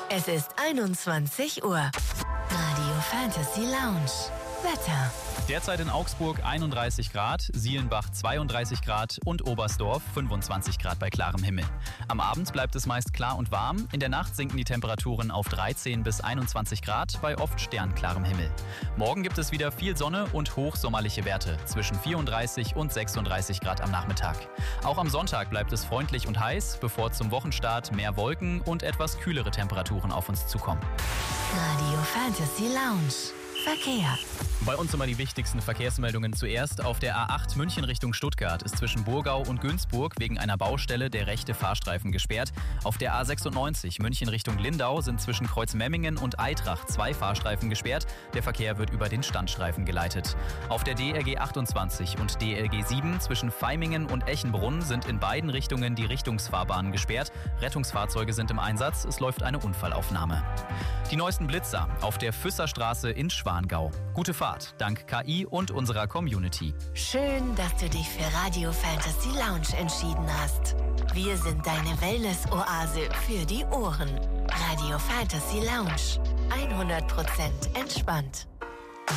Es ist 21 Uhr. Radio Fantasy Lounge. Wetter. Derzeit in Augsburg 31 Grad, Sielenbach 32 Grad und Oberstdorf 25 Grad bei klarem Himmel. Am Abend bleibt es meist klar und warm. In der Nacht sinken die Temperaturen auf 13 bis 21 Grad bei oft sternklarem Himmel. Morgen gibt es wieder viel Sonne und hochsommerliche Werte zwischen 34 und 36 Grad am Nachmittag. Auch am Sonntag bleibt es freundlich und heiß, bevor zum Wochenstart mehr Wolken und etwas kühlere Temperaturen auf uns zukommen. Radio Fantasy Lounge. Verkehr. Bei uns immer die wichtigsten Verkehrsmeldungen zuerst. Auf der A8 München Richtung Stuttgart ist zwischen Burgau und Günzburg wegen einer Baustelle der rechte Fahrstreifen gesperrt. Auf der A96 München Richtung Lindau sind zwischen Kreuzmemmingen und Eitrach 2 Fahrstreifen gesperrt. Der Verkehr wird über den Standstreifen geleitet. Auf der DRG 28 und DRG 7 zwischen Vaimingen und Echenbrunn sind in beiden Richtungen die Richtungsfahrbahnen gesperrt. Rettungsfahrzeuge sind im Einsatz. Es läuft eine Unfallaufnahme. Die neuesten Blitzer auf der Füsserstraße in Schwangau. Gute Fahrt, dank KI und unserer Community. Schön, dass du dich für Radio Fantasy Lounge entschieden hast. Wir sind deine Wellness-Oase für die Ohren. Radio Fantasy Lounge. 100% entspannt.